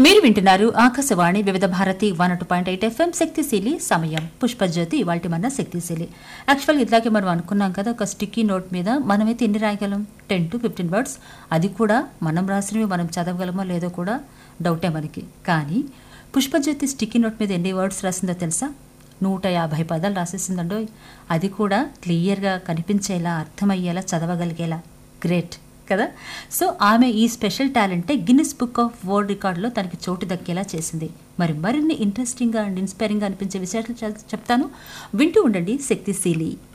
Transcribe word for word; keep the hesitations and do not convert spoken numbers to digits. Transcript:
మీరు వింటున్నారు ఆకాశవాణి వివిధ Bharati one two point eight FM శక్తిశీలి సమయం పుష్పజ్యోతి ఇవాళ మన శక్తిశీలి. యాక్చువల్గా ఇట్లాగే మనం అనుకున్నాం కదా, ఒక స్టిక్కీ నోట్ మీద మనమైతే ఎన్ని రాయగలం, టెన్ టు ఫిఫ్టీన్ వర్డ్స్. అది కూడా మనం రాసినవి మనం చదవగలమో లేదో కూడా డౌటే మనకి. కానీ పుష్పజ్యోతి స్టిక్కీ నోట్ మీద ఎన్ని వర్డ్స్ రాసిందో తెలుసా? నూట యాభై పదాలు రాసేసిందండో. అది కూడా క్లియర్గా కనిపించేలా, అర్థమయ్యేలా, చదవగలిగేలా. గ్రేట్ కదా. సో ఆమె ఈ special టాలెంటే Guinness book of world రికార్డులో తనకి చోటు దక్కేలా చేసింది. మరి మరిన్ని ఇంట్రెస్టింగ్గా అండ్ ఇన్స్పైరింగ్గా అనిపించే విషయాలు చెప్తాను, వింటూ ఉండండి శక్తిశీలి.